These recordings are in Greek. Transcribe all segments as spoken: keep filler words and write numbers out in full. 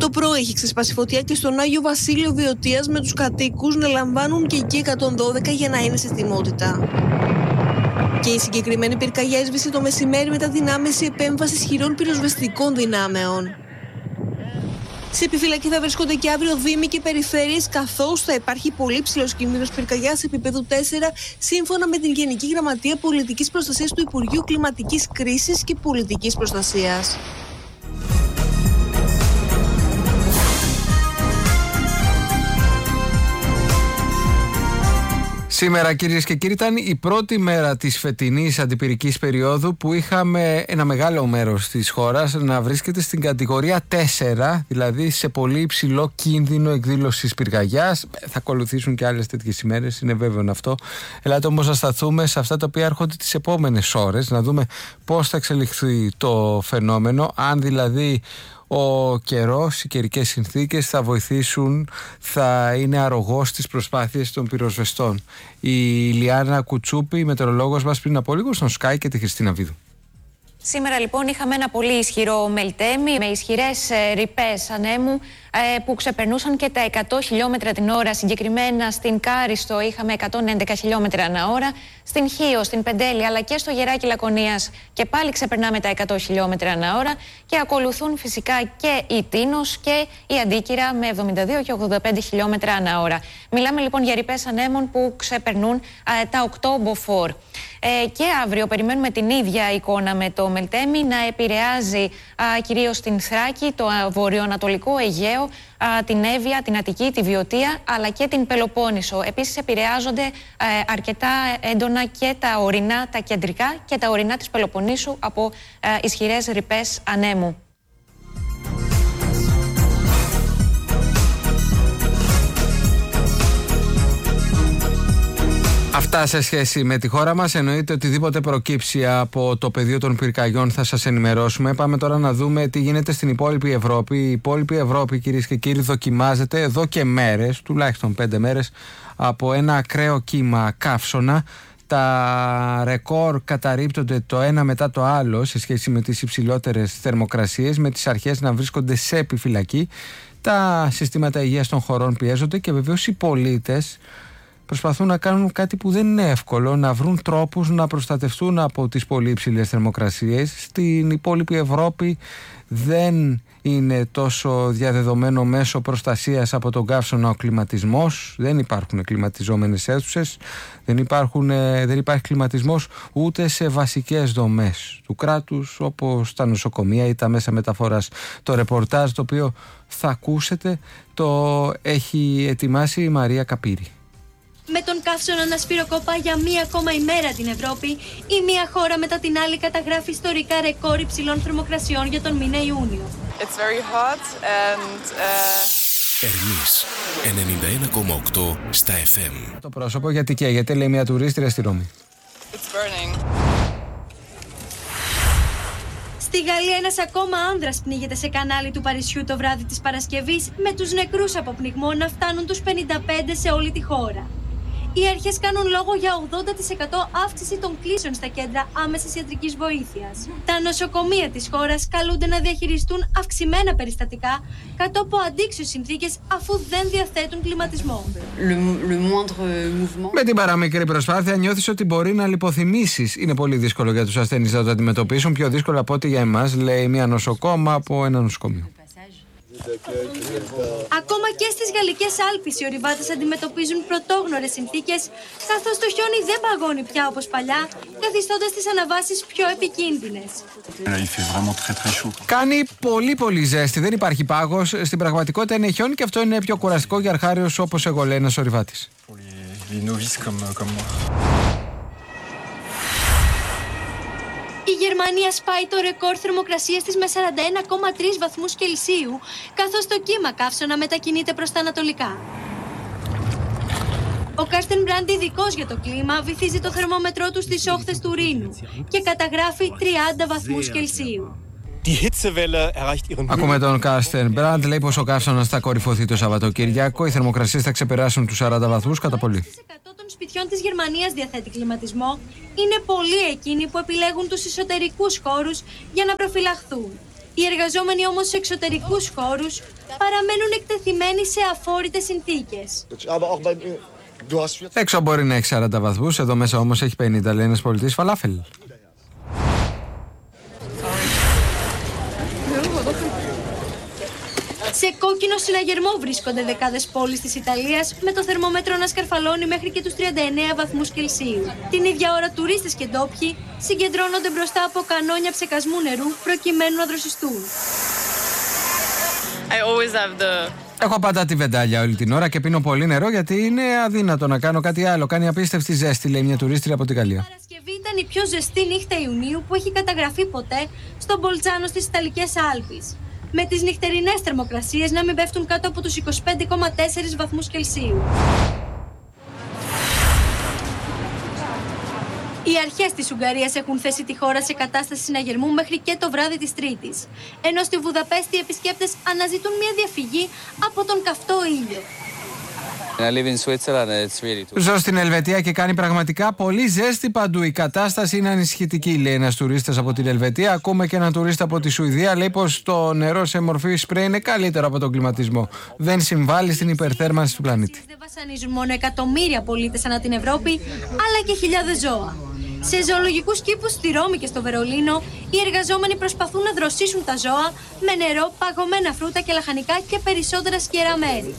Το πρωί έχει ξεσπάσει φωτιά και στον Άγιο Βασίλειο Βιωτίας, με τους κατοίκους να λαμβάνουν και εκεί εκατόν δώδεκα για να είναι σε ετοιμότητα. Και η συγκεκριμένη πυρκαγιά έσβησε το μεσημέρι μετά την άμεση επέμβαση ισχυρών πυροσβεστικών δυνάμεων. Σε επιφυλακή θα βρίσκονται και αύριο δήμοι και περιφέρειες, καθώς θα υπάρχει πολύ ψηλός κίνδυνος πυρκαγιάς επίπεδου τέσσερα, σύμφωνα με την Γενική Γραμματεία Πολιτικής Προστασίας του Υπουργείου Κλιματικής Κρίσης και Πολιτικής Προστασίας. Σήμερα, κυρίες και κύριοι, ήταν η πρώτη μέρα της φετινής αντιπυρικής περίοδου που είχαμε ένα μεγάλο μέρος της χώρας να βρίσκεται στην κατηγορία τέσσερα, δηλαδή σε πολύ υψηλό κίνδυνο εκδήλωσης πυρκαγιάς. Θα ακολουθήσουν και άλλες τέτοιες ημέρες, είναι βέβαιο αυτό. Ελάτε όμως να σταθούμε σε αυτά τα οποία έρχονται τις επόμενες ώρες, να δούμε πώς θα εξελιχθεί το φαινόμενο, αν δηλαδή ο καιρός, οι καιρικές συνθήκες θα βοηθήσουν, θα είναι αρρωγός στις προσπάθειες των πυροσβεστών. Η Λιάννα Κουτσούπη, η μετεωρολόγος μας πριν από λίγο, στον Sky, και τη Χριστίνα Βίδου. Σήμερα λοιπόν είχαμε ένα πολύ ισχυρό μελτέμι με ισχυρές ε, ρηπές ανέμου ε, που ξεπερνούσαν και τα εκατό χιλιόμετρα την ώρα. Συγκεκριμένα στην Κάριστο είχαμε εκατόν έντεκα χιλιόμετρα ανά ώρα, στην Χίο, στην Πεντέλη αλλά και στο Γεράκι Λακωνίας και πάλι ξεπερνάμε τα εκατό χιλιόμετρα ανά ώρα, και ακολουθούν φυσικά και η Τίνος και η Αντίκυρα με εβδομήντα δύο και ογδόντα πέντε χιλιόμετρα ανά ώρα. Μιλάμε λοιπόν για ρηπές ανέμων που ξεπερνούν ε, τα οκτώ μποφόρ. Ε, και αύριο περιμένουμε την ίδια εικόνα με το μελτέμι να επηρεάζει α, κυρίως την Θράκη, το α, βορειοανατολικό Αιγαίο, α, την Εύβοια, την Αττική, τη Βιωτία αλλά και την Πελοπόννησο. Επίσης επηρεάζονται α, αρκετά έντονα και τα ορεινά, τα κεντρικά και τα ορεινά της Πελοποννήσου από α, ισχυρές ρηπές ανέμου. Αυτά σε σχέση με τη χώρα μας. Εννοείται οτιδήποτε προκύψει από το πεδίο των πυρκαγιών θα σας ενημερώσουμε. Πάμε τώρα να δούμε τι γίνεται στην υπόλοιπη Ευρώπη. Η υπόλοιπη Ευρώπη, κυρίες και κύριοι, δοκιμάζεται εδώ και μέρες, τουλάχιστον πέντε μέρες, από ένα ακραίο κύμα καύσωνα. Τα ρεκόρ καταρρίπτονται το ένα μετά το άλλο σε σχέση με τις υψηλότερες θερμοκρασίες, με τις αρχές να βρίσκονται σε επιφυλακή. Τα συστήματα υγείας των χωρών πιέζονται και βεβαίως οι πολίτες προσπαθούν να κάνουν κάτι που δεν είναι εύκολο, να βρουν τρόπους να προστατευτούν από τις πολύ υψηλές θερμοκρασίες. Στην υπόλοιπη Ευρώπη δεν είναι τόσο διαδεδομένο μέσο προστασίας από τον καύσωνα ο κλιματισμός. Δεν υπάρχουν κλιματιζόμενες αίθουσες, δεν, υπάρχουν, δεν υπάρχει κλιματισμός ούτε σε βασικές δομές του κράτους όπως τα νοσοκομεία ή τα μέσα μεταφοράς. Το ρεπορτάζ το οποίο θα ακούσετε το έχει ετοιμάσει η Μαρία Καπύρη. Με τον καύσωνα να σφυροκοπά για μία ακόμα ημέρα την Ευρώπη, η μία χώρα μετά την άλλη καταγράφει ιστορικά ρεκόρ υψηλών θερμοκρασιών για τον μήνα Ιούνιο. It's very hot and, uh... Ερμής ενενήντα ένα κόμμα οκτώ στα εφ εμ. Το πρόσωπο γιατί καίγεται, λέει μια τουρίστρια στη Ρώμη. It's burning. Στη Γαλλία ένας ακόμα άνδρας πνίγεται σε κανάλι του Παρισιού το βράδυ της Παρασκευής, με τους νεκρούς από πνιγμό να φτάνουν τους πενήντα πέντε σε όλη τη χώρα. Οι αρχές κάνουν λόγο για ογδόντα τοις εκατό αύξηση των κλήσεων στα κέντρα άμεσης ιατρικής βοήθειας. Τα νοσοκομεία της χώρας καλούνται να διαχειριστούν αυξημένα περιστατικά κάτω από αντίξιες συνθήκες, αφού δεν διαθέτουν κλιματισμό. Με την παραμικρή προσπάθεια νιώθεις ότι μπορεί να λιποθυμήσεις. Είναι πολύ δύσκολο για τους ασθενείς να το αντιμετωπίσουν, πιο δύσκολο από ό,τι για εμάς, λέει μια νοσοκόμα από ένα νοσοκομείο. Ακόμα και στις Γαλλικές Άλπεις οι ορειβάτες αντιμετωπίζουν πρωτόγνωρες συνθήκες, καθώς το χιόνι δεν παγώνει πια όπως παλιά, καθιστώντας τις αναβάσεις πιο επικίνδυνες. Κάνει πολύ πολύ ζέστη, δεν υπάρχει πάγος. Στην πραγματικότητα είναι χιόνι και αυτό είναι πιο κουραστικό για αρχάριος όπως εγώ, λέει ένας ορειβάτης. Η Γερμανία σπάει το ρεκόρ θερμοκρασίας της με σαράντα ένα κόμμα τρία βαθμούς Κελσίου, καθώς το κύμα καύσωνα μετακινείται προς τα ανατολικά. Ο Κάρστεν Μπραντ, ειδικός για το κλίμα, βυθίζει το θερμόμετρό του στις όχθες του Ρήνου και καταγράφει τριάντα βαθμούς Κελσίου. Ακούμε τον Κάρστεν Μπραντ, λέει πως ο καύσωνας θα κορυφωθεί το Σαββατοκύριακο. Οι θερμοκρασίες θα ξεπεράσουν τους σαράντα βαθμούς κατά πολύ. εξήντα τοις εκατό των σπιτιών της Γερμανίας διαθέτει κλιματισμό. Είναι πολλοί εκείνοι που επιλέγουν τους εσωτερικούς χώρους για να προφυλαχθούν. Οι εργαζόμενοι όμως σε εξωτερικούς χώρους παραμένουν εκτεθειμένοι σε αφόρητες συνθήκες. Έξω μπορεί να έχει σαράντα βαθμούς, εδώ μέσα όμως έχει πενήντα, λέει ένας πολιτής φαλάφελ. Σε κόκκινο συναγερμό βρίσκονται δεκάδες πόλεις της Ιταλίας, με το θερμόμετρο να σκαρφαλώνει μέχρι και τους τριάντα εννέα βαθμούς Κελσίου. Την ίδια ώρα τουρίστες και ντόπιοι συγκεντρώνονται μπροστά από κανόνια ψεκασμού νερού προκειμένου να δροσιστούν. I always have the... Έχω πάντα τη βεντάλια όλη την ώρα και πίνω πολύ νερό γιατί είναι αδύνατο να κάνω κάτι άλλο. Κάνει απίστευτη ζέστη, λέει μια τουρίστρια από την Γαλλία. Η Παρασκευή ήταν η πιο ζεστή νύχτα Ιουνίου που έχει καταγραφεί ποτέ στον Μπολτζάνο στις Ιταλικές Άλπεις. Με τις νυχτερινές θερμοκρασίες να μην πέφτουν κάτω από τους είκοσι πέντε κόμμα τέσσερα βαθμούς Κελσίου. Οι αρχές της Ουγγαρίας έχουν θέσει τη χώρα σε κατάσταση συναγερμού μέχρι και το βράδυ της Τρίτης. Ενώ στη Βουδαπέστη οι επισκέπτες αναζητούν μια διαφυγή από τον καυτό ήλιο. Ζω στην Ελβετία και κάνει πραγματικά πολύ ζέστη παντού. Η κατάσταση είναι ανησυχητική, λέει ένας τουρίστας από την Ελβετία. Ακούμε και έναν τουρίστα από τη Σουηδία. Λέει πως το νερό σε μορφή σπρέι είναι καλύτερο από τον κλιματισμό. Δεν συμβάλλει στην υπερθέρμανση του πλανήτη. Δεν βασανίζουν μόνο εκατομμύρια πολίτες ανά την Ευρώπη, αλλά και χιλιάδες ζώα. Σε ζωολογικούς κήπους στη Ρώμη και στο Βερολίνο, οι εργαζόμενοι προσπαθούν να δροσίσουν τα ζώα με νερό, παγωμένα φρούτα και λαχανικά και περισσότερα σκερά μέρη.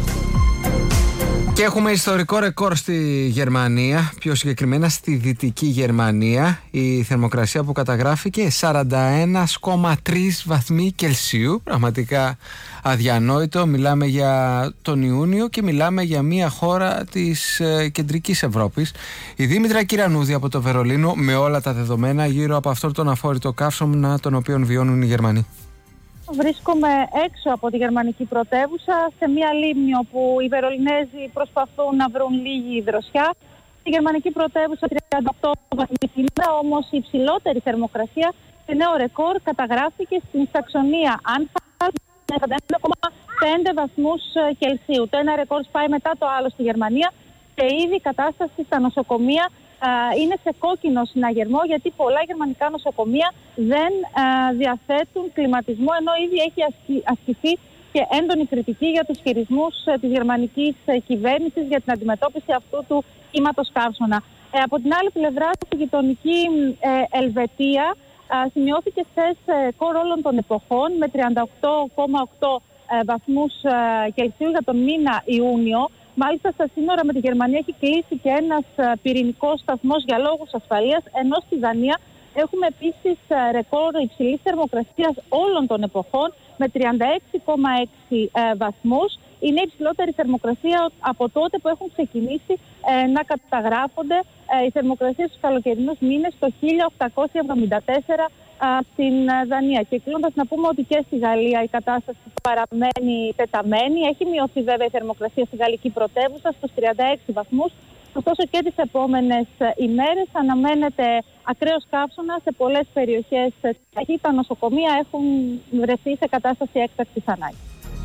Και έχουμε ιστορικό ρεκόρ στη Γερμανία, πιο συγκεκριμένα στη Δυτική Γερμανία. Η θερμοκρασία που καταγράφηκε σαράντα ένα κόμμα τρία βαθμοί Κελσίου. Πραγματικά αδιανόητο. Μιλάμε για τον Ιούνιο και μιλάμε για μια χώρα της ε, κεντρικής Ευρώπης. Η Δήμητρα Κυρανούδη από το Βερολίνο με όλα τα δεδομένα γύρω από αυτόν τον αφόρητο καύσωνα τον οποίο βιώνουν οι Γερμανοί. Βρίσκομαι έξω από τη γερμανική πρωτεύουσα, σε μια λίμνη όπου οι Βερολινέζοι προσπαθούν να βρουν λίγη δροσιά. Στη γερμανική πρωτεύουσα τριάντα οκτώ βαθμοί σήμερα, όμως η υψηλότερη θερμοκρασία σε νέο ρεκόρ καταγράφηκε στην Σαξονία Άνχαλτ με σαράντα ένα κόμμα πέντε βαθμούς Κελσίου. Το ένα ρεκόρ σπάει μετά το άλλο στη Γερμανία και ήδη η κατάσταση στα νοσοκομεία είναι σε κόκκινο συναγερμό, γιατί πολλά γερμανικά νοσοκομεία δεν α, διαθέτουν κλιματισμό, ενώ ήδη έχει ασκηθεί και έντονη κριτική για τους χειρισμούς της γερμανικής κυβέρνησης για την αντιμετώπιση αυτού του κύματος καύσωνα. Ε, από την άλλη πλευρά, στη γειτονική ε, Ελβετία α, σημειώθηκε χθες ρεκόρ όλων των εποχών με τριάντα οκτώ κόμμα οκτώ ε, βαθμούς ε, Κελσίου για τον μήνα Ιούνιο. Μάλιστα, στα σύνορα με τη Γερμανία έχει κλείσει και ένας πυρηνικός σταθμός για λόγους ασφαλείας, ενώ στη Δανία έχουμε επίσης ρεκόρ υψηλής θερμοκρασίας όλων των εποχών με τριάντα έξι κόμμα έξι βαθμούς. Είναι η υψηλότερη θερμοκρασία από τότε που έχουν ξεκινήσει να καταγράφονται οι θερμοκρασίες στους καλοκαιρινούς μήνες το χίλια οκτακόσια εβδομήντα τέσσερα στην Δανία. Και κλείνοντας να πούμε ότι και στη Γαλλία η κατάσταση παραμένει τεταμένη. Έχει μειωθεί βέβαια η θερμοκρασία στη γαλλική πρωτεύουσα στους τριάντα έξι βαθμούς. Ωστόσο και τις επόμενες ημέρες αναμένεται ακραίος καύσωνα σε πολλές περιοχές. Τα νοσοκομεία έχουν βρεθεί σε κατάσταση έκτακτης ανάγκης.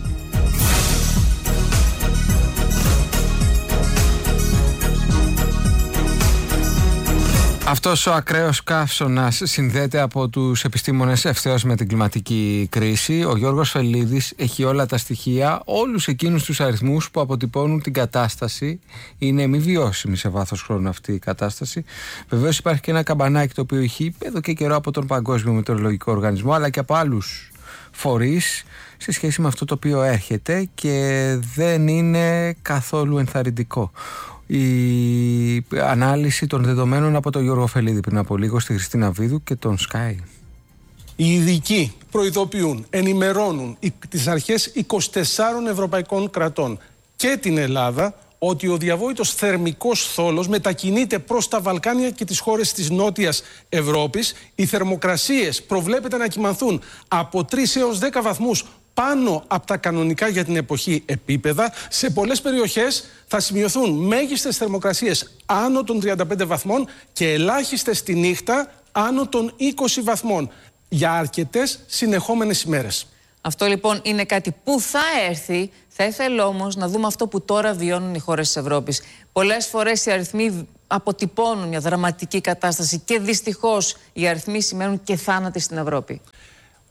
Αυτός ο ακραίος καύσωνας συνδέεται από τους επιστήμονες ευθέως με την κλιματική κρίση. Ο Γιώργος Φελίδης έχει όλα τα στοιχεία, όλους εκείνους τους αριθμούς που αποτυπώνουν την κατάσταση. Είναι μη βιώσιμη σε βάθος χρόνου αυτή η κατάσταση. Βεβαίως υπάρχει και ένα καμπανάκι το οποίο έχει εδώ και καιρό από τον Παγκόσμιο Μετεωρολογικό Οργανισμό, αλλά και από άλλους φορείς σε σχέση με αυτό το οποίο έρχεται και δεν είναι καθόλου ενθαρρυντικό. Η ανάλυση των δεδομένων από τον Γιώργο Φελίδη πριν από λίγο στη Χριστίνα Βίδου και τον Sky. Οι ειδικοί προειδοποιούν, ενημερώνουν τις αρχές είκοσι τεσσάρων ευρωπαϊκών κρατών και την Ελλάδα ότι ο διαβόητος θερμικός θόλος μετακινείται προς τα Βαλκάνια και τις χώρες της Νότιας Ευρώπης. Οι θερμοκρασίες προβλέπεται να κυμανθούν από τρεις έως δέκα βαθμούς πάνω από τα κανονικά για την εποχή επίπεδα. Σε πολλές περιοχές θα σημειωθούν μέγιστες θερμοκρασίες άνω των τριάντα πέντε βαθμών και ελάχιστες τη νύχτα άνω των είκοσι βαθμών για αρκετές συνεχόμενες ημέρες. Αυτό λοιπόν είναι κάτι που θα έρθει. Θα ήθελα όμως να δούμε αυτό που τώρα βιώνουν οι χώρες της Ευρώπης. Πολλές φορές οι αριθμοί αποτυπώνουν μια δραματική κατάσταση και δυστυχώς οι αριθμοί σημαίνουν και θάνατοι στην Ευρώπη.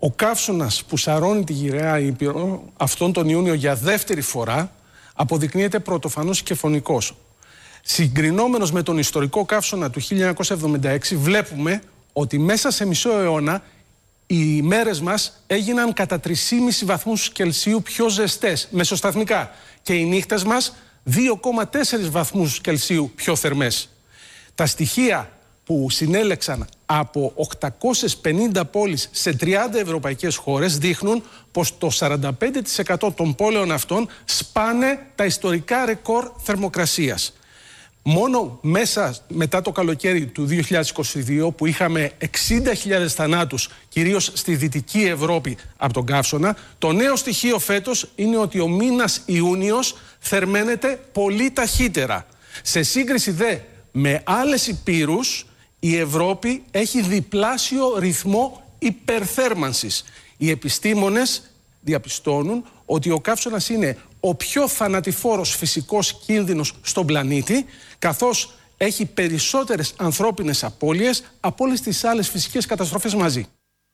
Ο καύσωνας που σαρώνει τη γυραιά Ήπειρο αυτόν τον Ιούνιο για δεύτερη φορά αποδεικνύεται πρωτοφανώς και φωνικός. Συγκρινόμενος με τον ιστορικό καύσωνα του χίλια εννιακόσια εβδομήντα έξι, βλέπουμε ότι μέσα σε μισό αιώνα οι μέρες μας έγιναν κατά τρεις κόμμα πέντε βαθμούς Κελσίου πιο ζεστές, μεσοσταθμικά, και οι νύχτες μας δύο κόμμα τέσσερα βαθμούς Κελσίου πιο θερμές. Τα στοιχεία που συνέλεξαν από οκτακόσιες πενήντα πόλεις σε τριάντα ευρωπαϊκές χώρες δείχνουν πως το σαράντα πέντε τοις εκατό των πόλεων αυτών σπάνε τα ιστορικά ρεκόρ θερμοκρασίας. Μόνο μέσα μετά το καλοκαίρι του δύο χιλιάδες είκοσι δύο, που είχαμε εξήντα χιλιάδες θανάτους, κυρίως στη Δυτική Ευρώπη από τον καύσωνα, το νέο στοιχείο φέτος είναι ότι ο μήνας Ιούνιος θερμαίνεται πολύ ταχύτερα. Σε σύγκριση δε με άλλες υπήρους, η Ευρώπη έχει διπλάσιο ρυθμό υπερθέρμανσης. Οι επιστήμονες διαπιστώνουν ότι ο καύσωνας είναι ο πιο θανατηφόρος φυσικός κίνδυνος στον πλανήτη, καθώς έχει περισσότερες ανθρώπινες απώλειες από όλες τις άλλες φυσικές καταστροφές μαζί.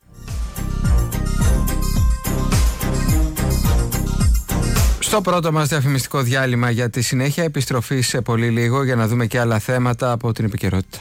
Στο πρώτο μας διαφημιστικό διάλειμμα, για τη συνέχεια επιστροφή σε πολύ λίγο για να δούμε και άλλα θέματα από την επικαιρότητα.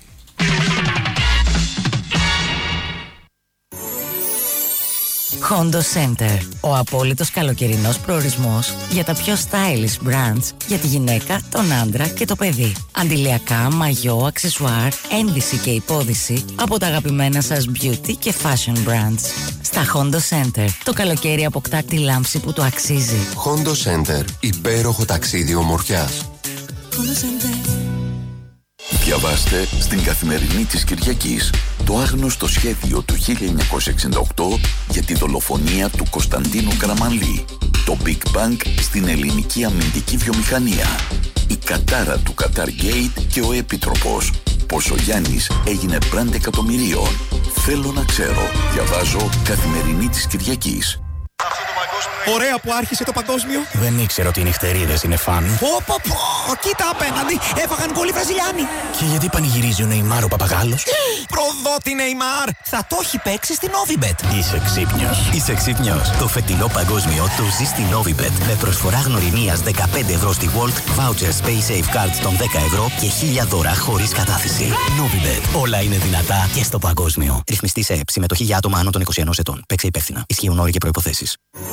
Hondo Center, ο απόλυτος καλοκαιρινός προορισμός για τα πιο stylish brands για τη γυναίκα, τον άντρα και το παιδί. Αντιλιακά, μαγιό, αξεσουάρ, ένδυση και υπόδυση από τα αγαπημένα σας beauty και fashion brands. Στα Hondo Center, το καλοκαίρι αποκτά τη λάμψη που το αξίζει. Hondo Center, υπέροχο ταξίδι ομορφιάς. Hondo Center. Διαβάστε στην Καθημερινή της Κυριακής το άγνωστο σχέδιο του χίλια εννιακόσια εξήντα οκτώ για τη δολοφονία του Κωνσταντίνου Καραμανλή, το Big Bang στην ελληνική αμυντική βιομηχανία, η κατάρα του Qatar Gate και ο Επίτροπος, πως ο Γιάννης έγινε μπραντ εκατομμυρίων. Θέλω να ξέρω. Διαβάζω Καθημερινή της Κυριακής. Ωραία που άρχισε το παγκόσμιο. Δεν ήξερα ότι οι νυχτερίδες είναι φαν. Πω πω πω, κοίτα απέναντι, έφαγαν γκολ οι Βραζιλιάνοι. Και γιατί πανηγυρίζει ο Νεϊμάρ ο Παπαγάλος? Προδότη Νεϊμάρ, θα το έχει παίξει στην Novibet. Είσαι ξύπνιος. Είσαι ξύπνιος. Το φετινό παγκόσμιο το ζει στην Novibet. Με προσφορά γνωριμίας δεκαπέντε ευρώ στη Volt, voucher Space Safe Cards των δέκα ευρώ και χίλια δώρα χωρίς κατάθεση. Novibet. Όλα είναι δυνατά και στο παγκόσμιο. Ρυθμιστή σε ΕΠ. Συμμετοχή για άτομα άνω των είκοσι ενός ετών. Παίξε υπεύθυνα. Ισχύουν όροι και προϋποθέσεις.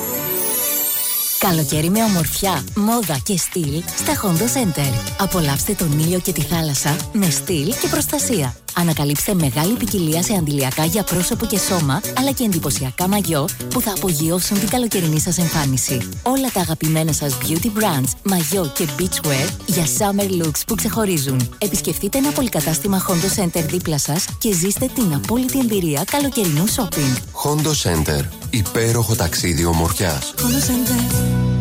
Καλοκαίρι με ομορφιά, μόδα και στυλ στα Hondo Center. Απολαύστε τον ήλιο και τη θάλασσα με στυλ και προστασία. Ανακαλύψτε μεγάλη ποικιλία σε αντιλιακά για πρόσωπο και σώμα, αλλά και εντυπωσιακά μαγιό που θα απογειώσουν την καλοκαιρινή σας εμφάνιση. Όλα τα αγαπημένα σας beauty brands, μαγιό και beachwear για summer looks που ξεχωρίζουν. Επισκεφτείτε ένα πολυκατάστημα Hondo Center δίπλα σας και ζήστε την απόλυτη εμπειρία καλοκαιρινού shopping. Hondo Center, υπέροχο ταξίδι ομορφιάς. Hondo Center.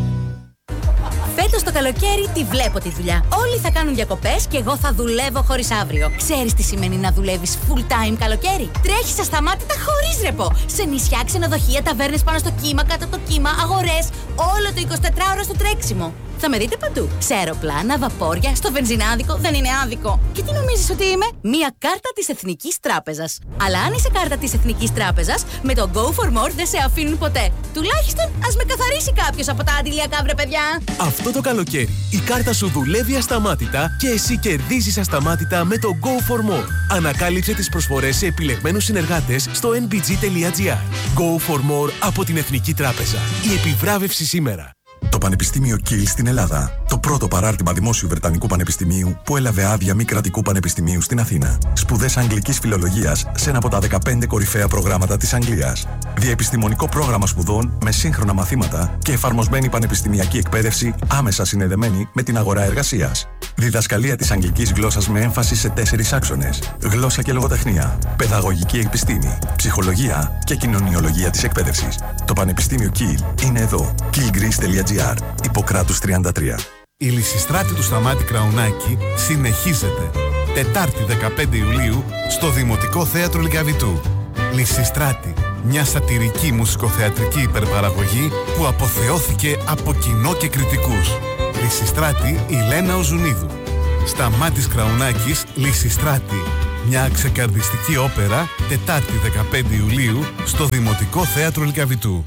Φέτος το καλοκαίρι τη βλέπω τη δουλειά. Όλοι θα κάνουν διακοπές και εγώ θα δουλεύω χωρίς αύριο. Ξέρεις τι σημαίνει να δουλεύεις full time καλοκαίρι? Τρέχεις ασταμάτητα χωρίς ρεπό. Σε νησιά, ξενοδοχεία, ταβέρνες πάνω στο κύμα, κάτω από το κύμα, αγορές. Όλο το εικοσιτετράωρο στο τρέξιμο. Θα με δείτε παντού. Σε αεροπλάνα, βαπόρια, στο βενζινάδικο. Δεν είναι άδικο. Και τι νομίζεις ότι είμαι? Μία κάρτα της Εθνικής Τράπεζας. Αλλά αν είσαι κάρτα της Εθνικής Τράπεζας, με το Go for More δεν σε αφήνουν ποτέ. Τουλάχιστον ας με καθαρίσει κάποιος από τα αντιλιακά, βρε παιδιά. Αυτό το καλοκαίρι η κάρτα σου δουλεύει ασταμάτητα και εσύ κερδίζεις ασταμάτητα με το Go for More. Ανακάλυψε τις προσφορές σε επιλεγμένους συνεργάτες στο εν μπι τζι τελεία τζι άρ. Go for More από την Εθνική Τράπεζα. Η επιβράβευση σήμερα. Το Πανεπιστήμιο Kiel στην Ελλάδα. Το πρώτο παράρτημα δημόσιου Βρετανικού Πανεπιστημίου που έλαβε άδεια μη κρατικού πανεπιστημίου στην Αθήνα. Σπουδές αγγλικής φιλολογίας σε ένα από τα δεκαπέντε κορυφαία προγράμματα της Αγγλίας. Διαεπιστημονικό πρόγραμμα σπουδών με σύγχρονα μαθήματα και εφαρμοσμένη πανεπιστημιακή εκπαίδευση άμεσα συνδεδεμένη με την αγορά εργασίας. Διδασκαλία της αγγλικής γλώσσας με έμφαση σε τέσσερις άξονες. Γλώσσα και λογοτεχνία, παιδαγωγική επιστήμη, ψυχολογία και κοινωνιολογία της εκπαίδευσης. Το Πανεπιστήμιο Kiel είναι εδώ. kiel greece τελεία τζι άρ. Ιπποκράτους τριάντα τρία. Η Λυσιστράτη του Σταμάτη Κραουνάκη συνεχίζεται. Τετάρτη δεκαπέντε Ιουλίου στο Δημοτικό Θέατρο Λυκαβητού. Λυσιστράτη, μια σατυρική μουσικοθεατρική υπερπαραγωγή που αποθεώθηκε από κοινό και κριτικούς. Λυσιστράτη η Λένα Οζουνίδου. Σταμάτης Κραουνάκης, Λυσιστράτη. Μια ξεκαρδιστική όπερα Τετάρτη δεκαπέντε Ιουλίου στο Δημοτικό Θέατρο Λυκαβητού.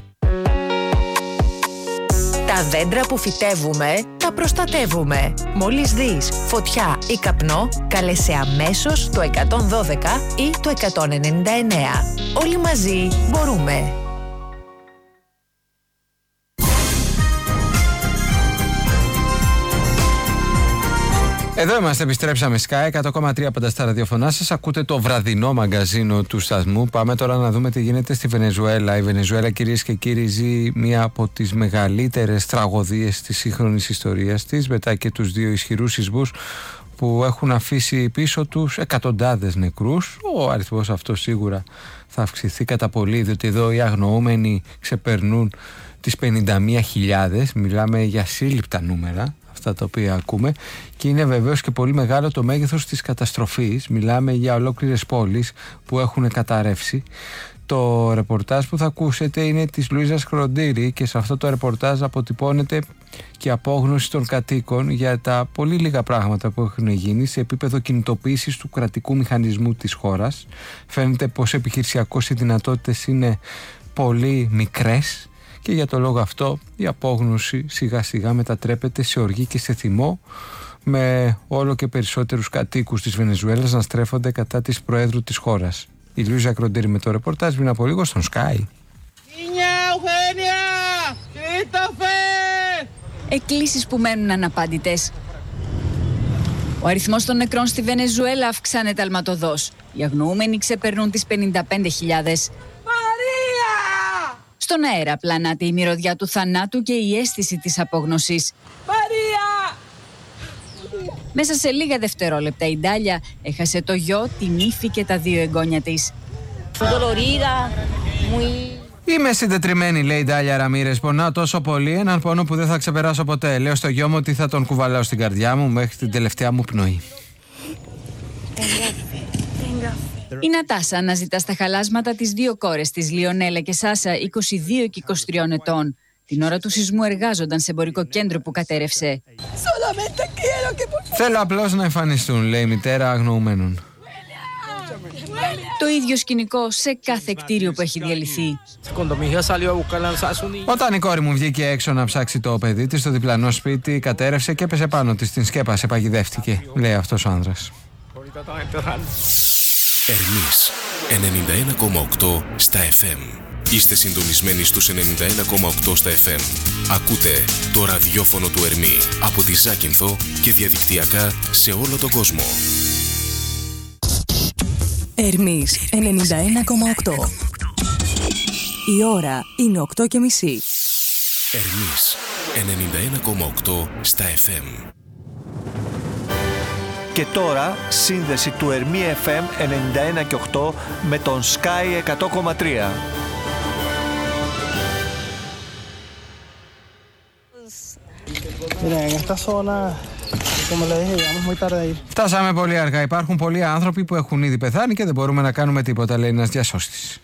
Τα δέντρα που φυτεύουμε, τα προστατεύουμε. Μόλις δεις φωτιά ή καπνό, καλέσαι αμέσως το εκατόν δώδεκα ή το εκατόν ενενήντα εννέα. Όλοι μαζί μπορούμε. Εδώ είμαστε, επιστρέψαμε Sky εκατό κόμμα τρία πάντα στα ραδιοφωνά σας. Ακούτε το βραδινό μαγκαζίνο του σταθμού. Πάμε τώρα να δούμε τι γίνεται στη Βενεζουέλα. Η Βενεζουέλα, κυρίες και κύριοι, ζει μία από τις μεγαλύτερες τραγωδίες της σύγχρονης ιστορίας της, μετά και τους δύο ισχυρούς σεισμούς που έχουν αφήσει πίσω τους εκατοντάδες νεκρούς. Ο αριθμός αυτός σίγουρα θα αυξηθεί κατά πολύ, διότι εδώ οι αγνοούμενοι ξεπερνούν τις πενήντα μία χιλιάδες. Μιλάμε για σύλληπτα νούμερα αυτά τα οποία ακούμε, και είναι βεβαίως και πολύ μεγάλο το μέγεθος της καταστροφής. Μιλάμε για ολόκληρες πόλεις που έχουν καταρρεύσει. Το ρεπορτάζ που θα ακούσετε είναι της Λουίζας Κροντήρη, και σε αυτό το ρεπορτάζ αποτυπώνεται και απόγνωση των κατοίκων για τα πολύ λίγα πράγματα που έχουν γίνει σε επίπεδο κινητοποίησης του κρατικού μηχανισμού της χώρας. Φαίνεται πως επιχειρησιακώς οι δυνατότητες είναι πολύ μικρές, και για το λόγο αυτό η απόγνωση σιγά σιγά μετατρέπεται σε οργή και σε θυμό, με όλο και περισσότερους κατοίκους της Βενεζουέλας να στρέφονται κατά της Προέδρου της χώρας. Η Λουίζα Κροντήρη με το ρεπορτάζ πριν από λίγο στον Sky. Εκκλήσεις που μένουν αναπάντητες. Ο αριθμός των νεκρών στη Βενεζουέλα αυξάνεται αλματωδώς. Οι αγνοούμενοι ξεπερνούν τις πενήντα πέντε χιλιάδες. Στον αέρα πλανάται η μυρωδιά του θανάτου και η αίσθηση της απόγνωσης. Μαρία! Μέσα σε λίγα δευτερόλεπτα η Ντάλια έχασε το γιο, την ύφη και τα δύο εγγόνια της. Είμαι συντετριμένη, λέει η Ντάλια Ραμίρες. Πονάω τόσο πολύ, έναν πόνο που δεν θα ξεπεράσω ποτέ. Λέω στο γιο μου ότι θα τον κουβαλάω στην καρδιά μου μέχρι την τελευταία μου πνοή. Η Νατάσα αναζητά στα χαλάσματα τις δύο κόρες της, Λιονέλα και Σάσα, είκοσι δύο και είκοσι τρία ετών. Την ώρα του σεισμού εργάζονταν σε εμπορικό κέντρο που κατέρευσε. Θέλω απλώς να εμφανιστούν, λέει η μητέρα αγνοουμένων. Το ίδιο σκηνικό σε κάθε κτίριο που έχει διαλυθεί. Όταν η κόρη μου βγήκε έξω να ψάξει το παιδί της, στο διπλανό σπίτι κατέρευσε και έπεσε πάνω της, την σκέπασε, παγιδεύτηκε, λέει αυτός ο άνδρας. Ερμής ενενήντα ένα κόμμα οκτώ στα εφ εμ. Είστε συντονισμένοι στους ενενήντα ένα κόμμα οκτώ στα εφ εμ. Ακούτε το ραδιόφωνο του Ερμή από τη Ζάκυνθο και διαδικτυακά σε όλο τον κόσμο. Ερμής ενενήντα ένα κόμμα οκτώ. Η ώρα είναι οκτώ και μισή. Ερμής ενενήντα ένα κόμμα οκτώ στα εφ εμ. Και τώρα σύνδεση του Ερμή εφ εμ ενενήντα ένα και οκτώ με τον Sky εκατό κόμμα τρία. Φτάσαμε πολύ αργά. Υπάρχουν πολλοί άνθρωποι που έχουν ήδη πεθάνει και δεν μπορούμε να κάνουμε τίποτα, λέει ένας διασώστης.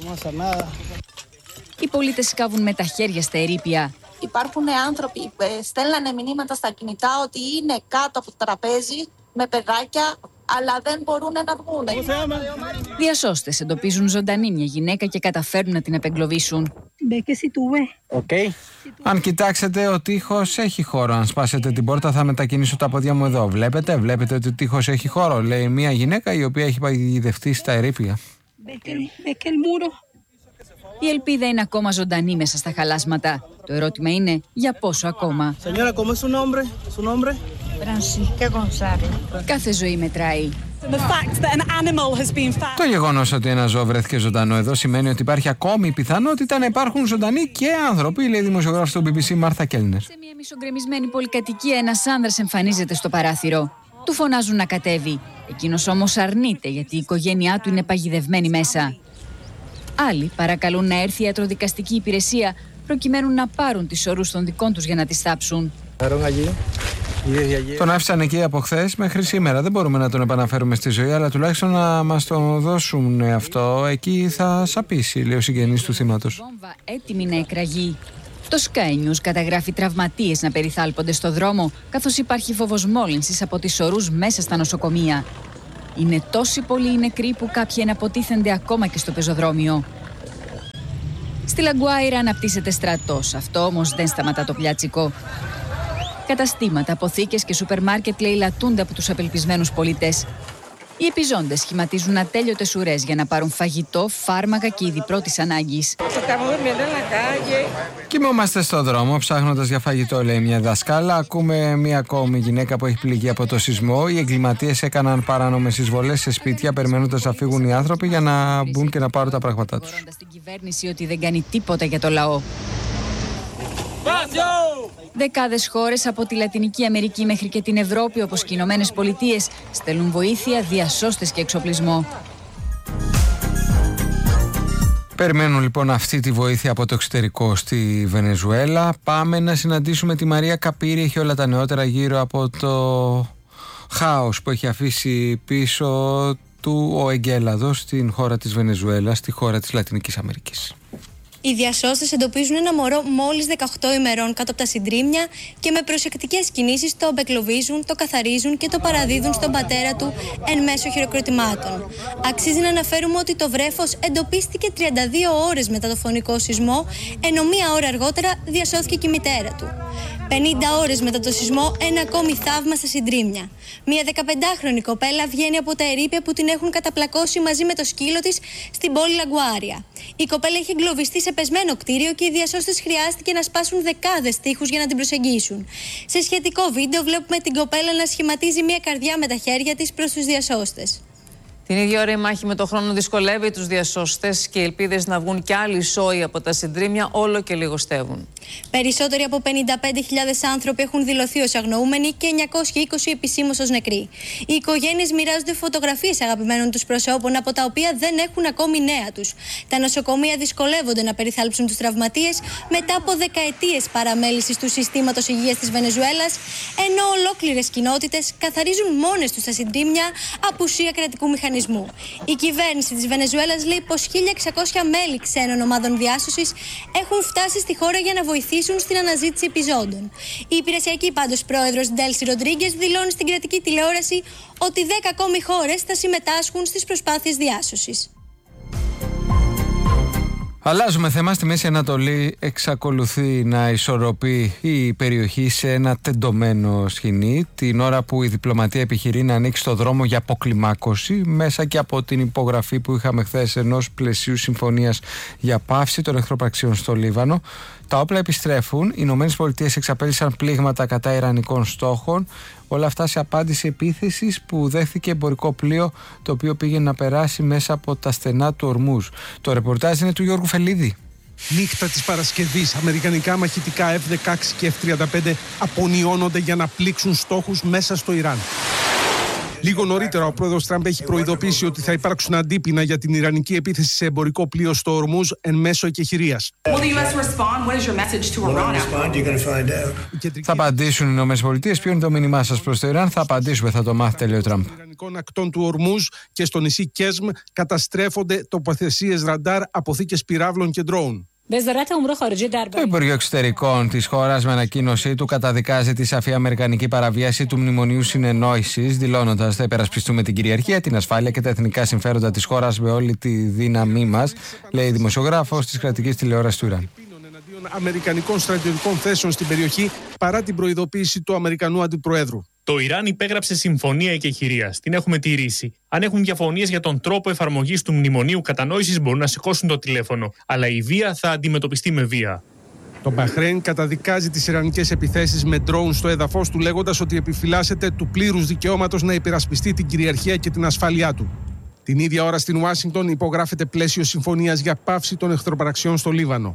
Οι πολίτες σκάβουν με τα χέρια στα ερείπια. Υπάρχουν άνθρωποι που στέλνανε μηνύματα στα κινητά ότι είναι κάτω από το τραπέζι με παιδάκια, αλλά δεν μπορούν να βγουν. Διασώστες εντοπίζουν ζωντανή μια γυναίκα και καταφέρουν να την επεγκλωβίσουν. Okay. Αν κοιτάξετε, ο τοίχος έχει χώρο. Αν σπάσετε την πόρτα, θα μετακινήσω τα πόδια μου εδώ. Βλέπετε, βλέπετε ότι ο τοίχος έχει χώρο, λέει μια γυναίκα η οποία έχει παγιδευτεί στα ερείπια. Η ελπίδα είναι ακόμα ζωντανή μέσα στα χαλάσματα. Το ερώτημα είναι για πόσο ακόμα. Κάθε ζωή μετράει. Το γεγονός ότι ένα ζώο βρέθηκε ζωντανό εδώ σημαίνει ότι υπάρχει ακόμη η πιθανότητα να υπάρχουν ζωντανοί και άνθρωποι, λέει η δημοσιογράφος του μπι μπι σι Μάρθα Κέλνερ. Σε μια μισογκρεμισμένη πολυκατοικία ένας άνδρας εμφανίζεται στο παράθυρο. Του φωνάζουν να κατέβει. Εκείνος όμως αρνείται γιατί η οικογένειά του είναι παγιδευμένη μέσα. Άλλοι παρακαλούν να έρθει η ιατροδικαστική υπηρεσία προκειμένου να πάρουν τις ορούς των δικών τους για να τις θάψουν. Τον άφησαν εκεί από χθες μέχρι σήμερα. Δεν μπορούμε να τον επαναφέρουμε στη ζωή, αλλά τουλάχιστον να μας τον δώσουν αυτό. Εκεί θα σαπίσει, λέει ο συγγενής του θύματος. Βόμβα έτοιμη να εκραγεί. Το Sky News καταγράφει τραυματίες να περιθάλπονται στο δρόμο, καθώς υπάρχει φόβος μόλυνσης από τις ορούς μέσα στα νοσοκομεία. Είναι τόσοι πολλοί οι νεκροί που κάποιοι εναποτίθενται ακόμα και στο πεζοδρόμιο. Στη Λαγκουάιρα αναπτύσσεται στρατός. Αυτό όμως δεν σταματά το πλιάτσικο. Καταστήματα, αποθήκες και σούπερ μάρκετ λαιλατούνται από τους απελπισμένους πολίτες. Οι επιζώντες σχηματίζουν ατέλειωτες ουρές για να πάρουν φαγητό, φάρμακα και είδη πρώτης ανάγκης. Κοιμόμαστε στον δρόμο ψάχνοντας για φαγητό, λέει μια δασκάλα. Ακούμε μια ακόμη γυναίκα που έχει πληγεί από το σεισμό. Οι εγκληματίες έκαναν παράνομες εισβολές σε σπίτια περιμένοντας να φύγουν οι άνθρωποι για να μπουν και να πάρουν τα πράγματά τους. Στην κυβέρνηση ότι δεν κάνει τίποτα για το λαό. Δεκάδες χώρες από τη Λατινική Αμερική μέχρι και την Ευρώπη, όπως και οι Ηνωμένες Πολιτείες, στέλνουν βοήθεια, διασώστες και εξοπλισμό. Περιμένουν λοιπόν αυτή τη βοήθεια από το εξωτερικό στη Βενεζουέλα. Πάμε να συναντήσουμε τη Μαρία Καπύρη. Έχει όλα τα νεότερα γύρω από το χάος που έχει αφήσει πίσω του ο εγκέλαδος στην χώρα της Βενεζουέλα, στη χώρα της Λατινικής Αμερικής. Οι διασώστες εντοπίζουν ένα μωρό μόλις δεκαοκτώ ημερών κάτω από τα συντρίμμια και με προσεκτικές κινήσεις το ομπεκλωβίζουν, το καθαρίζουν και το παραδίδουν στον πατέρα του εν μέσω χειροκροτημάτων. Αξίζει να αναφέρουμε ότι το βρέφος εντοπίστηκε τριάντα δύο ώρες μετά το φωνικό σεισμό, ενώ μία ώρα αργότερα διασώθηκε και η μητέρα του. πενήντα ώρες μετά το σεισμό, ένα ακόμη θαύμα στα συντρίμμια. Μία δεκαπεντάχρονη κοπέλα βγαίνει από τα ερείπια που την έχουν καταπλακώσει μαζί με το σκύλο της στην πόλη Λαγκουάρια. Η κοπέλα είχε εγκλωβιστεί σε πεσμένο κτίριο και οι διασώστες χρειάστηκε να σπάσουν δεκάδες τοίχους για να την προσεγγίσουν. Σε σχετικό βίντεο βλέπουμε την κοπέλα να σχηματίζει μία καρδιά με τα χέρια της προς τους διασώστες. Την ίδια ώρα η μάχη με το χρόνο δυσκολεύει τους διασώστες και οι ελπίδες να βγουν κι άλλοι σόοι από τα συντρίμμια όλο και λιγοστεύουν. Περισσότεροι από πενήντα πέντε χιλιάδες άνθρωποι έχουν δηλωθεί ως αγνοούμενοι και εννιακόσιοι είκοσι επισήμως ως νεκροί. Οι οικογένειες μοιράζονται φωτογραφίες αγαπημένων τους προσώπων από τα οποία δεν έχουν ακόμη νέα τους. Τα νοσοκομεία δυσκολεύονται να περιθάλψουν τους τραυματίες μετά από δεκαετίες παραμέλησης του συστήματος υγείας της Βενεζουέλας, ενώ ολόκληρες κοινότητες καθαρίζουν μόνες τους τα συντρίμμια απουσία κρατικού μηχανισμού. Η κυβέρνηση της Βενεζουέλας λέει πως χίλια εξακόσια μέλη ξένων ομάδων διάσωσης έχουν φτάσει στη χώρα για να βοηθήσουν στην αναζήτηση επιζώντων. Η υπηρεσιακή πάντως πρόεδρος Ντέλσι Ροντρίγκες δηλώνει στην κρατική τηλεόραση ότι δέκα ακόμη χώρες θα συμμετάσχουν στις προσπάθειες διάσωσης. Αλλάζουμε θέμα. Στη Μέση Ανατολή εξακολουθεί να ισορροπεί η περιοχή σε ένα τεντωμένο σκηνή, την ώρα που η διπλωματία επιχειρεί να ανοίξει το δρόμο για αποκλιμάκωση μέσα και από την υπογραφή που είχαμε χθες ενός πλαισίου συμφωνίας για πάυση των εχθροπραξιών στο Λίβανο. Τα όπλα επιστρέφουν. Οι Ηνωμένες Πολιτείες εξαπέλυσαν πλήγματα κατά ιρανικών στόχων. Όλα αυτά σε απάντηση επίθεσης που δέχθηκε εμπορικό πλοίο, το οποίο πήγε να περάσει μέσα από τα στενά του Ορμούζ. Το ρεπορτάζ είναι του Γιώργου Φελίδη. Νύχτα της Παρασκευής, αμερικανικά μαχητικά εφ δεκαέξι και εφ τριάντα πέντε απονιώνονται για να πλήξουν στόχους μέσα στο Ιράν. Λίγο νωρίτερα, ο πρόεδρος Τραμπ έχει προειδοποιήσει ότι θα υπάρξουν αντίπεινα για την ιρανική επίθεση σε εμπορικό πλοίο στο Ορμούζ εν μέσω εκεχηρίας. Θα απαντήσουν οι Ηνωμένες Πολιτείες. Ποιο είναι το μήνυμά σας προς το Ιράν? Θα απαντήσουμε, θα το μάθετε, λέει ο Τραμπ. Των ιρανικών ακτών του Ορμούζ και στο νησί Κέσμ καταστρέφονται τοποθεσίες ραντάρ, αποθήκες πυράβλων και ντρόουν. Το Υπουργείο Εξωτερικών της χώρας με ανακοίνωσή του καταδικάζει τη σαφή αμερικανική παραβίαση του Μνημονίου Συνεννόησης, δηλώνοντας: θα υπερασπιστούμε την κυριαρχία, την ασφάλεια και τα εθνικά συμφέροντα της χώρας με όλη τη δύναμή μας, λέει δημοσιογράφος της κρατικής τηλεόρασης του Ιράν. Αμερικανικών στρατιωτικών θέσεων στην περιοχή παρά την προειδοποίηση του Αμερικανού Αντιπροέδρου. Το Ιράν υπέγραψε συμφωνία εκεχηρίας. Την έχουμε τηρήσει. Αν έχουν διαφωνίες για τον τρόπο εφαρμογής του Μνημονίου Κατανόησης, μπορούν να σηκώσουν το τηλέφωνο. Αλλά η βία θα αντιμετωπιστεί με βία. Το Μπαχρέιν καταδικάζει τις ιρανικές επιθέσεις με ντρόουν στο έδαφος του, λέγοντας ότι επιφυλάσσεται του πλήρους δικαιώματος να υπερασπιστεί την κυριαρχία και την ασφάλειά του. Την ίδια ώρα στην Ουάσιγκτον υπογράφεται πλαίσιο συμφωνίας για πάυση των εχθροπραξιών στο Λίβανο.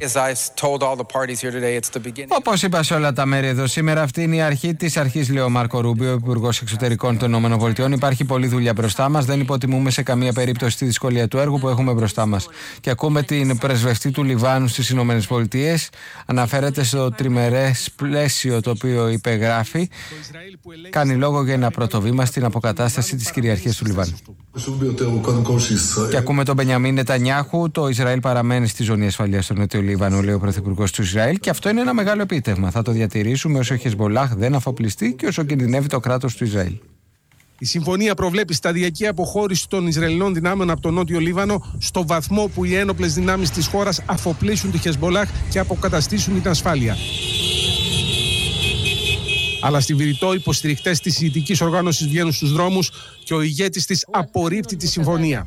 Όπως είπα σε όλα τα μέρη εδώ σήμερα, αυτή είναι η αρχή της αρχής, λέει ο Μάρκο Ρούμπιο, Υπουργός Εξωτερικών των ΗΠΑ. Υπάρχει πολλή δουλειά μπροστά μας. Δεν υποτιμούμε σε καμία περίπτωση τη δυσκολία του έργου που έχουμε μπροστά μας. Και ακούμε την πρεσβευτή του Λιβάνου στις ΗΠΑ. Αναφέρεται στο τριμερές πλαίσιο το οποίο υπεγράφει. Κάνει λόγο για ένα πρώτο βήμα στην αποκατάσταση της κυριαρχίας του Λιβάνου. Και ακούμε τον Μπενιαμίν Νετανιάχου. Το Ισραήλ παραμένει στη ζώνη ασφαλείας στο Νότιο Λίβανο, λέει ο Πρωθυπουργός του Ισραήλ, και αυτό είναι ένα μεγάλο επίτευγμα. Θα το διατηρήσουμε όσο ο Χεσμολάχ δεν αφοπλιστεί και όσο κινδυνεύει το κράτος του Ισραήλ. Η συμφωνία προβλέπει σταδιακή αποχώρηση των Ισραηλινών δυνάμεων από τον Νότιο Λίβανο στο βαθμό που οι ένοπλες δυνάμεις της χώρας αφοπλίσουν τη Χεσμπολάχ και αποκαταστήσουν την ασφάλεια. Αλλά στη Βηρητό, υποστηρικτές της Σιητικής οργάνωσης βγαίνουν στους δρόμους και ο ηγέτης της απορρίπτει τη συμφωνία.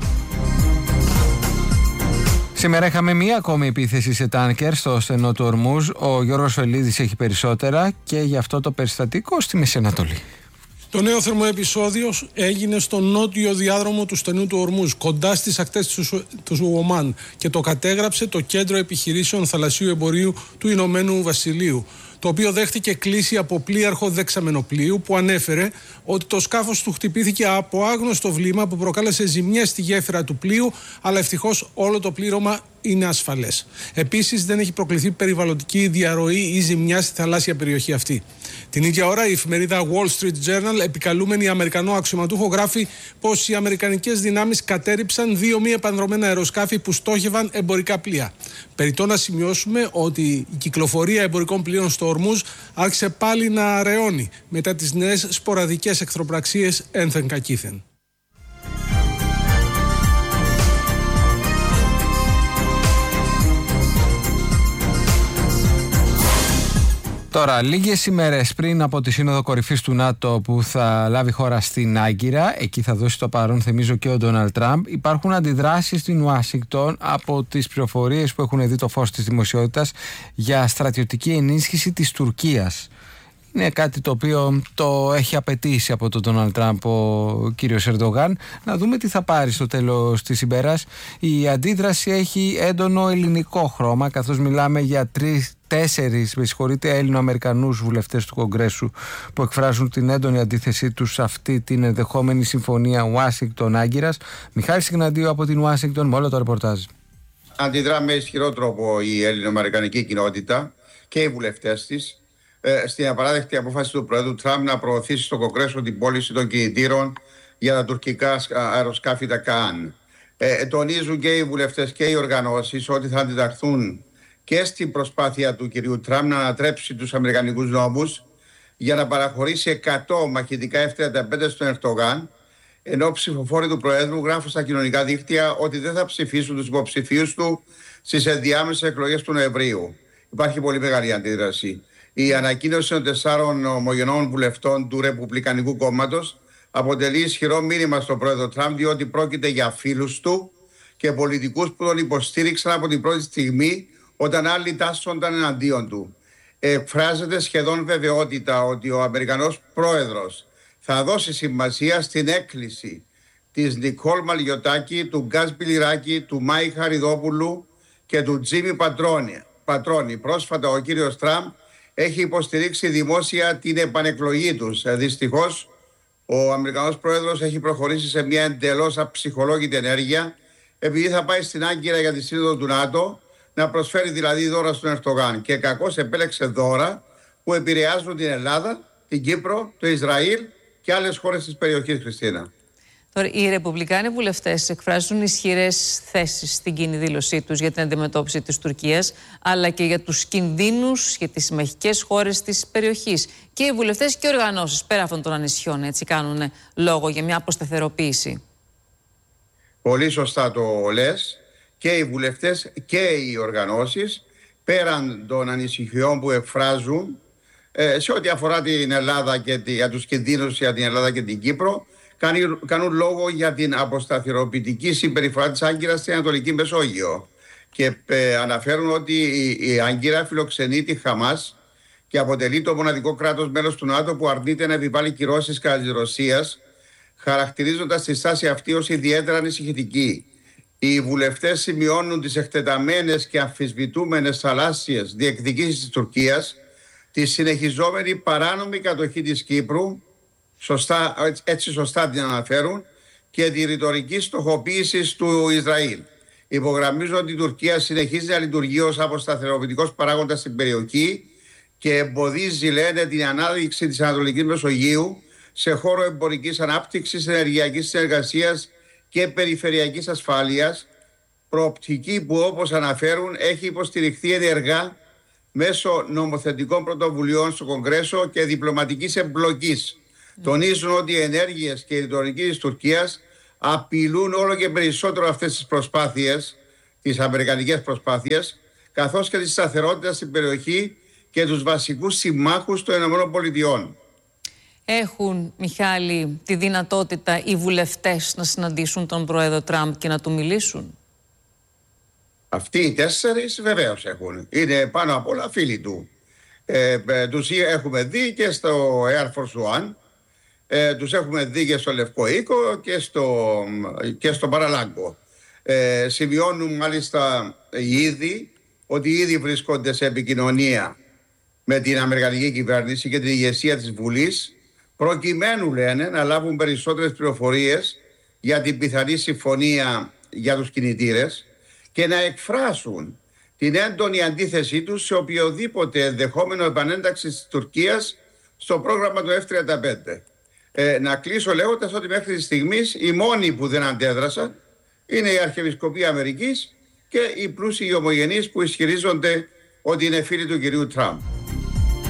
Σήμερα είχαμε μία ακόμη επίθεση σε τάνκερ στο στενό του Ορμούζ. Ο Γιώργος Φελίδης έχει περισσότερα και γι' αυτό το περιστατικό στη Μέση Ανατολή. Το νέο θερμοεπισόδιο έγινε στο νότιο διάδρομο του στενού του Ορμούζ, κοντά στις ακτές του, του Ομάν, και το κατέγραψε το Κέντρο Επιχειρήσεων Θαλασσίου Εμπορίου του Ηνωμένου Βασιλείου, το οποίο δέχτηκε κλήση από πλοίαρχο δεξαμενοπλοίου που ανέφερε ότι το σκάφος του χτυπήθηκε από άγνωστο βλήμα που προκάλεσε ζημιές στη γέφυρα του πλοίου, αλλά ευτυχώς όλο το πλήρωμα είναι ασφαλές. Επίσης, δεν έχει προκληθεί περιβαλλοντική διαρροή ή ζημιά στη θαλάσσια περιοχή αυτή. Την ίδια ώρα, η εφημερίδα Wall Street Journal, επικαλούμενη Αμερικανό αξιωματούχο, γράφει πως οι αμερικανικές δυνάμεις κατέρριψαν δύο μη επανδρωμένα αεροσκάφη που στόχευαν εμπορικά πλοία. Περιττό να σημειώσουμε ότι η κυκλοφορία εμπορικών πλοίων στο Ορμούζ άρχισε πάλι να αραιώνει μετά τις νέες σποραδικές εχθροπραξίες ένθεν κακήθεν. Τώρα, λίγες ημέρες πριν από τη Σύνοδο Κορυφής του ΝΑΤΟ που θα λάβει χώρα στην Άγκυρα, εκεί θα δώσει το παρόν θυμίζω και ο Ντόναλντ Τραμπ, υπάρχουν αντιδράσεις στην Ουάσιγκτον από τις πληροφορίες που έχουν δει το φως της δημοσιότητας για στρατιωτική ενίσχυση της Τουρκίας. Είναι κάτι το οποίο το έχει απαιτήσει από τον Ντόναλντ Τραμπ ο κύριος Ερντογάν. Να δούμε τι θα πάρει στο τέλος της ημέρας. Η αντίδραση έχει έντονο ελληνικό χρώμα, καθώς μιλάμε για τρεις Τέσσερις, με συγχωρείτε, Έλληνο-Αμερικανούς βουλευτές του Κογκρέσου που εκφράζουν την έντονη αντίθεσή τους σε αυτή την ενδεχόμενη συμφωνία Ουάσιγκτον-Άγκυρας. Μιχάλης Σιγναντίου από την Ουάσιγκτον με όλο το ρεπορτάζ. Αντιδρά με ισχυρό τρόπο η Έλληνο-Αμερικανική κοινότητα και οι βουλευτές της ε, στην απαράδεκτη απόφαση του Προέδρου Τραμπ να προωθήσει στο Κογκρέσο την πώληση των κινητήρων για τα τουρκικά αεροσκάφη τα ΚΑΝ. Ε, τονίζουν και οι βουλευτές και οι οργανώσεις ότι θα αντιταχθούν και στην προσπάθεια του κυρίου Τραμπ να ανατρέψει τους αμερικανικούς νόμους για να παραχωρήσει εκατό μαχητικά εφ τριάντα πέντε στον Ερντογάν, ενώ ψηφοφόροι του Προέδρου γράφουν στα κοινωνικά δίκτυα ότι δεν θα ψηφίσουν τους υποψηφίους του στις ενδιάμεσες εκλογές του Νοεμβρίου. Υπάρχει πολύ μεγάλη αντίδραση. Η ανακοίνωση των τεσσάρων ομογενών βουλευτών του Ρεπουμπλικανικού Κόμματος αποτελεί ισχυρό μήνυμα στον Πρόεδρο Τραμπ, διότι πρόκειται για φίλους του και πολιτικούς που τον υποστήριξαν από την πρώτη στιγμή όταν άλλοι τάσσονταν εναντίον του. Εκφράζεται σχεδόν βεβαιότητα ότι ο Αμερικανός πρόεδρος θα δώσει σημασία στην έκκληση της Νικόλ Μαλιωτάκη, του Γκάς Μπιλιράκη, του Μάη Χαριδόπουλου και του Τζίμι Πατρόνη. Πατρόνη. Πρόσφατα ο κύριος Τραμπ έχει υποστηρίξει δημόσια την επανεκλογή τους. Δυστυχώς ο Αμερικανός πρόεδρος έχει προχωρήσει σε μια εντελώς αψυχολόγητη ενέργεια, επειδή θα πάει στην Άγκυρα για τη Σύνοδο του ΝΑΤΟ, να προσφέρει δηλαδή δώρα στον Ερντογάν, και κακώς επέλεξε δώρα που επηρεάζουν την Ελλάδα, την Κύπρο, το Ισραήλ και άλλες χώρες της περιοχής, Χριστίνα. Τώρα, οι Ρεπουμπλικάνοι βουλευτές εκφράζουν ισχυρές θέσεις στην κοινή δήλωσή τους για την αντιμετώπιση της Τουρκίας, αλλά και για τους κινδύνους για τις συμμαχικές χώρες της περιοχής. Και οι βουλευτές και οι οργανώσεις πέρα αυτών των ανησυχιών έτσι κάνουν λόγο για μια αποσταθεροποίηση. Πολύ σωστά το λες. Και οι βουλευτές και οι οργανώσεις, πέραν των ανησυχιών που εκφράζουν ε, σε ό,τι αφορά την Ελλάδα και τη, για τους κινδύνους για την Ελλάδα και την Κύπρο, κάνουν, κάνουν λόγο για την αποσταθεροποιητική συμπεριφορά της Άγκυρας στην Ανατολική Μεσόγειο. Και ε, αναφέρουν ότι η, η Άγκυρα φιλοξενεί τη Χαμάς και αποτελεί το μοναδικό κράτος μέλος του ΝΑΤΟ που αρνείται να επιβάλλει κυρώσεις κατά της Ρωσίας, χαρακτηρίζοντας τη στάση αυτή ως ιδιαίτερα ανησυχητική. Οι βουλευτές σημειώνουν τις εκτεταμένες και αμφισβητούμενες θαλάσσιες διεκδικήσεις της Τουρκίας, τη συνεχιζόμενη παράνομη κατοχή της Κύπρου, σωστά, έτσι σωστά την αναφέρουν, και τη ρητορική στοχοποίηση του Ισραήλ. Υπογραμμίζουν ότι η Τουρκία συνεχίζει να λειτουργεί ως αποσταθεροποιητικός παράγοντας στην περιοχή και εμποδίζει, λένε, την ανάδειξη της Ανατολικής Μεσογείου σε χώρο εμπορικής ανάπτυξης, ενεργειακής συνεργασίας και περιφερειακής ασφάλειας, προοπτική που, όπως αναφέρουν, έχει υποστηριχθεί ενεργά μέσω νομοθετικών πρωτοβουλειών στο Κογκρέσο και διπλωματικής εμπλοκής Mm. Τονίζουν ότι οι ενέργειες και η ρητορική της Τουρκίας απειλούν όλο και περισσότερο αυτές τις προσπάθειες, τις αμερικανικές προσπάθειες, καθώς και τη σταθερότητα στην περιοχή και τους βασικούς συμμάχους των ΗΠΑ. Έχουν, Μιχάλη, τη δυνατότητα οι βουλευτές να συναντήσουν τον πρόεδρο Τραμπ και να του μιλήσουν? Αυτοί οι τέσσερις βεβαίως έχουν. Είναι πάνω απ' όλα φίλοι του. Ε, ε, τους έχουμε δει και στο Air Force One, ε, τους έχουμε δει και στο Λευκό Οίκο και στο, και στο Παραλάγκο. Ε, σημειώνουν μάλιστα ήδη ότι ήδη βρίσκονται σε επικοινωνία με την Αμερικανική κυβέρνηση και την ηγεσία της Βουλής, προκειμένου, λένε, να λάβουν περισσότερες πληροφορίες για την πιθανή συμφωνία για τους κινητήρες και να εκφράσουν την έντονη αντίθεσή τους σε οποιοδήποτε ενδεχόμενο επανένταξη της Τουρκίας στο πρόγραμμα του εφ τριάντα πέντε. Ε, να κλείσω λέγοντας ότι μέχρι τη στιγμή οι μόνοι που δεν αντέδρασαν είναι η Αρχιεπισκοπή Αμερικής και οι πλούσιοι ομογενείς που ισχυρίζονται ότι είναι φίλοι του κυρίου Τραμπ.